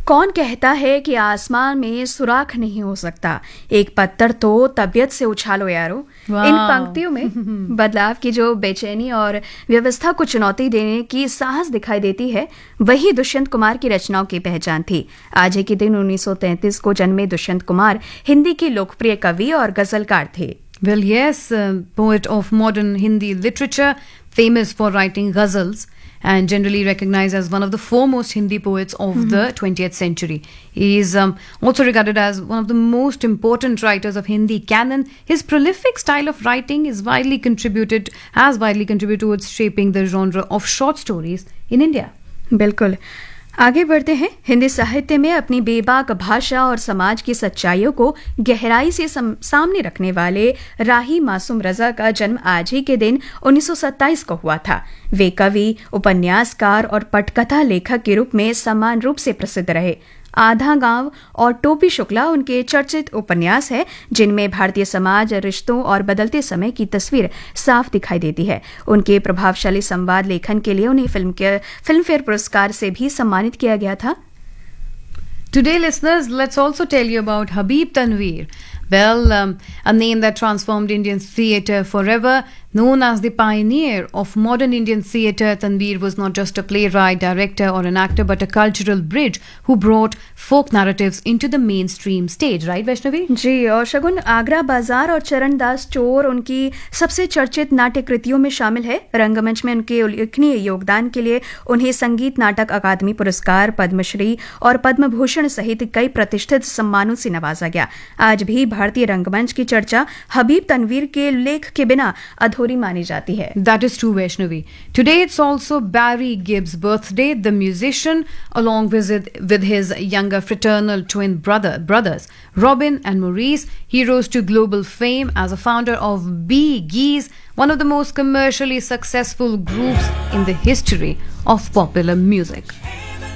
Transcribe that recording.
कौन कहता है कि आसमान में सुराख नहीं हो सकता, एक पत्थर तो तबीयत से उछालो यारो। इन पंक्तियों में बदलाव की जो बेचैनी और व्यवस्था को चुनौती देने की साहस दिखाई देती है, वही दुष्यंत कुमार की रचनाओं की पहचान थी। आज ही के दिन 1933 को जन्मे दुष्यंत कुमार हिंदी के लोकप्रिय कवि और गजलकार थे। Well, yes, poet of modern Hindi literature, famous for writing ghazals and generally recognized as one of the foremost Hindi poets of the 20th century. He is also regarded as one of the most important writers of Hindi canon. His prolific style of writing has widely contributed towards shaping the genre of short stories in India. बिल्कुल। आगे बढ़ते हैं। हिंदी साहित्य में अपनी बेबाक भाषा और समाज की सच्चाइयों को गहराई से सामने रखने वाले राही मासूम रजा का जन्म आज ही के दिन 1927 को हुआ था। वे कवि, उपन्यासकार और पटकथा लेखक के रूप में समान रूप से प्रसिद्ध रहे। आधा गांव और टोपी शुक्ला उनके चर्चित उपन्यास है, जिनमें भारतीय समाज, रिश्तों और बदलते समय की तस्वीर साफ दिखाई देती है। उनके प्रभावशाली संवाद लेखन के लिए उन्हें फिल्मफेयर पुरस्कार से भी सम्मानित किया गया था। Today, listeners, let's also tell you about Habib Tanveer. Well, a name that transformed Indian theatre forever. Known as the pioneer of modern Indian theatre, Tanveer was not just a playwright, director or an actor, but a cultural bridge who brought folk narratives into the mainstream stage. Right, Vaishnavi? जी, और शगुन, आगरा बाजार और चरण दास चोर उनकी सबसे चर्चित नाट्य कृतियों में शामिल है। रंगमंच में उनके उल्लेखनीय योगदान के लिए उन्हें संगीत नाटक अकादमी पुरस्कार, पद्मश्री और पद्म भूषण सहित कई प्रतिष्ठित सम्मानों से नवाजा गया। आज भी भारतीय रंगमंच की चर्चा हबीब तनवीर के लेख के बिना अधूरी मानी जाती है। That is true, Vaishnavi. Today it's also Barry Gibb's birthday. The musician, along with his younger fraternal twin brothers Robin and Maurice, he rose to global fame as a founder of Bee Gees, one of the most commercially successful groups in the history of popular music.